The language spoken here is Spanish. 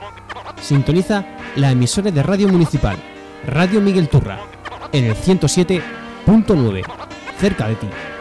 Sintoniza la emisora de Radio Municipal, Radio Miguel Turra, en el 107.9, cerca de ti.